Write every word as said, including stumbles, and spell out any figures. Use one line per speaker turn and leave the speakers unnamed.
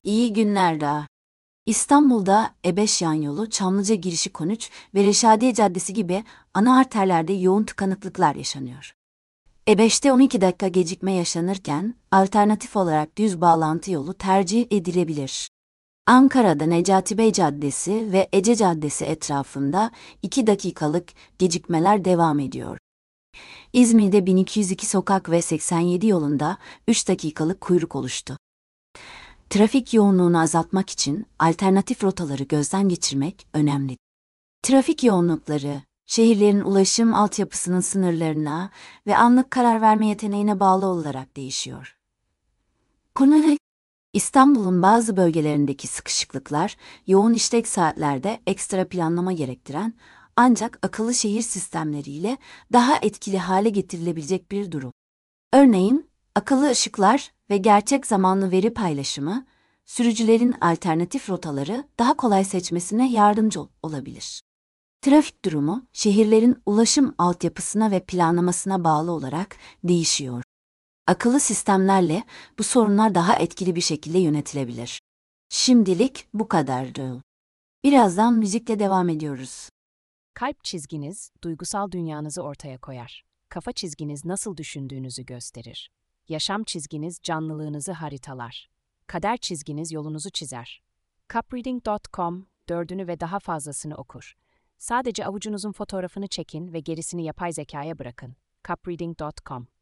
İyi günler daha. İstanbul'da E beş yan yolu, Çamlıca girişi Konuç ve Reşadiye Caddesi gibi ana arterlerde yoğun tıkanıklıklar yaşanıyor. E beşte on iki dakika gecikme yaşanırken, alternatif olarak düz bağlantı yolu tercih edilebilir. Ankara'da Necati Bey Caddesi ve Ece Caddesi etrafında iki dakikalık gecikmeler devam ediyor. İzmir'de bin iki yüz iki sokak ve seksen yedi yolunda üç dakikalık kuyruk oluştu. Trafik yoğunluğunu azaltmak için alternatif rotaları gözden geçirmek önemli. Trafik yoğunlukları, şehirlerin ulaşım altyapısının sınırlarına ve anlık karar verme yeteneğine bağlı olarak değişiyor. Konu İstanbul'un bazı bölgelerindeki sıkışıklıklar, yoğun işlek saatlerde ekstra planlama gerektiren, ancak akıllı şehir sistemleriyle daha etkili hale getirilebilecek bir durum. Örneğin, akıllı ışıklar ve gerçek zamanlı veri paylaşımı, sürücülerin alternatif rotaları daha kolay seçmesine yardımcı ol- olabilir. Trafik durumu, şehirlerin ulaşım altyapısına ve planlamasına bağlı olarak değişiyor. Akıllı sistemlerle bu sorunlar daha etkili bir şekilde yönetilebilir. Şimdilik bu kadardı. Birazdan müzikle devam ediyoruz.
Kalp çizginiz, duygusal dünyanızı ortaya koyar. Kafa çizginiz nasıl düşündüğünüzü gösterir. Yaşam çizginiz canlılığınızı haritalar. Kader çizginiz yolunuzu çizer. cupreading nokta com dördünü ve daha fazlasını okur. Sadece avucunuzun fotoğrafını çekin ve gerisini yapay zekaya bırakın. cupreading nokta com